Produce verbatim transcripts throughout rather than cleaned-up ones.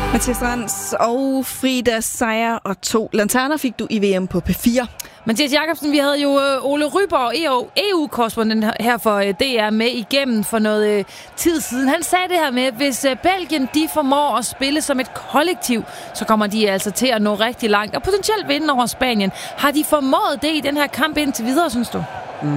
Mathias Rans og Frida Seier og to lanterner fik du i V M på P fire. Mathias Jakobsen, vi havde jo Ole Ryborg, E U-korrespondent her for D R, med igennem for noget tid siden. Han sagde det her med, at hvis Belgien de formår at spille som et kollektiv, så kommer de altså til at nå rigtig langt og potentielt vinde over Spanien. Har de formået det i den her kamp indtil videre, synes du?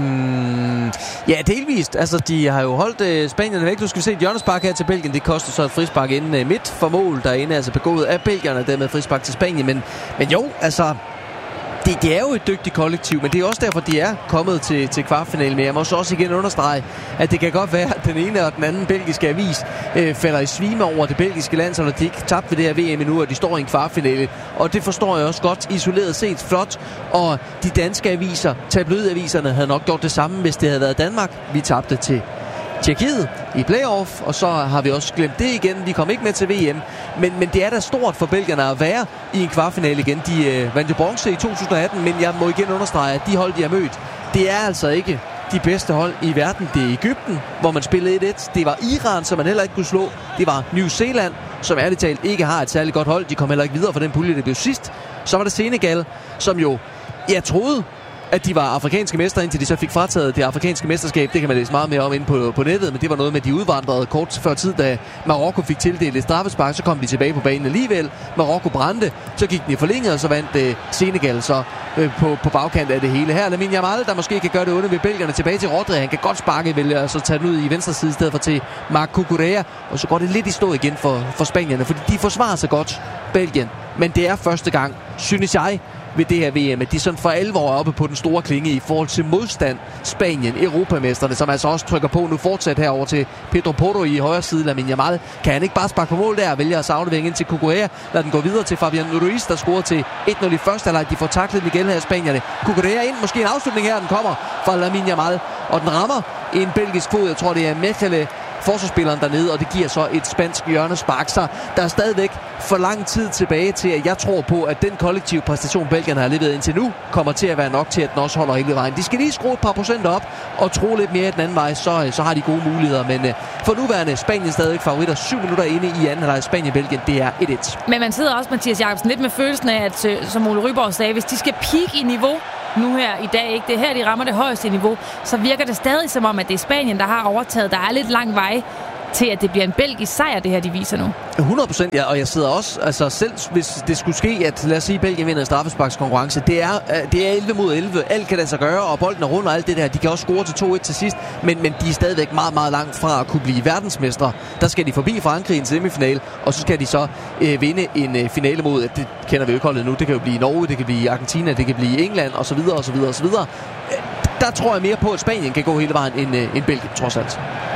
Mm, ja, delvist. Altså, de har jo holdt øh, Spanierne væk. Nu skal vi se et hjørnespark her til Belgien. Det koster så et frispark inden øh, midt for mål derinde, altså begået af belgierne, dermed frispark til Spanien. Men, men jo, altså, det, det er jo et dygtigt kollektiv, men det er også derfor, de er kommet til, til kvartfinalen. Men jeg må så også igen understrege, at det kan godt være, at den ene og den anden belgiske avis øh, falder i svime over det belgiske land, så de ikke tabt ved det her V M endnu, og de står i en kvartfinale. Og det forstår jeg også godt isoleret set flot. Og de danske aviser, tabloidaviserne, havde nok gjort det samme, hvis det havde været Danmark. Vi tabte til Tjekkiet i playoff, og så har vi også glemt det igen. Vi kom ikke med til V M, men, men det er da stort for belgierne at være i en kvartfinale igen. De øh, vandt jo bronze i to tusind atten, men jeg må igen understrege, at de hold, de har mødt, det er altså ikke de bedste hold i verden. Det er Egypten, hvor man spillede et et. Det var Iran, som man heller ikke kunne slå. Det var New Zealand, som ærligt talt ikke har et særligt godt hold. De kom heller ikke videre for den pulje, det blev sidst. Så var det Senegal, som jo, jeg troede, at de var afrikanske mestre, indtil de så fik frataget det afrikanske mesterskab. Det kan man læse meget mere om inde på, på nettet, men det var noget med, at de udvandrede kort før tid, da Marokko fik tildelt et straffespark. Så kom de tilbage på banen alligevel. Marokko brændte, så gik den i forlænget, og så vandt øh, Senegal så øh, på, på bagkant af det hele. Her er Lamine Yamal, der måske kan gøre det onde ved belgierne, tilbage til Rodri. Han kan godt sparke, vælge og så tage den ud i venstre side i stedet for til Marc Cucurella. Og så går det lidt i stå igen for, for spanierne, fordi de forsvarer sig godt, Belgien. Men det er første gang, synes jeg, ved det her V M, at de sådan for alvor er oppe på den store klinge i forhold til modstand. Spanien, europamesterne, som altså også trykker på nu fortsat herover til Pedro Porro i højre side. Lamine Yamal, kan han ikke bare sparke på mål der og vælger at aflevering ind til Cucurella. Lad den gå videre til Fabian Ruiz, der scorede til et nul i første halvleg. De får taklet den igen her i Spanierne. Cucurella ind, måske en afslutning her, den kommer fra Lamine Yamal, og den rammer en belgisk fod. Jeg tror, det er Mechele, forsvarsspilleren dernede, og det giver så et spansk hjørnespark. Så der er stadigvæk for lang tid tilbage til, at jeg tror på, at den kollektive præstation, Belgien har leveret indtil nu, kommer til at være nok til, at den også holder hele vejen. De skal lige skrue et par procent op og tro lidt mere i den anden vej, så, så har de gode muligheder. Men uh, for nuværende Spanien stadigvæk favoritter. Syv minutter inde i anden halvleg. Spanien-Belgien, det er et et. Men man sidder også, Mathias Jakobsen, lidt med følelsen af, at som Ole Ryborg sagde, hvis de skal peak i niveau nu her i dag, ikke det her, de rammer det højeste niveau, så virker det stadig som om, at det er Spanien, der har overtaget. Der er lidt lang vej til, at det bliver en belgisk sejr, det her, de viser nu. hundrede procent, ja, og jeg sidder også, altså selv hvis det skulle ske, at lad os sige, Belgien vinder en straffesparkskonkurrence, det er, det er elleve mod elleve, alt kan lade sig gøre, og bolden er rundt og alt det der, de kan også score til to et til sidst, men, men de er stadigvæk meget, meget langt fra at kunne blive verdensmestre. Der skal de forbi Frankrig i en semifinal, og så skal de så øh, vinde en øh, finale mod, det kender vi jo ikke holdet nu, det kan jo blive Norge, det kan blive Argentina, det kan blive England, og så videre, og så videre, og så videre. Der tror jeg mere på, at Spanien kan gå hele vejen end, øh, end Belgien, trods alt.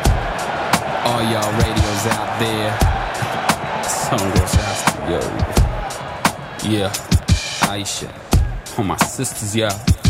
All y'all radios out there. Some goes out. Yo. Yeah. Aisha. All my sisters, yeah.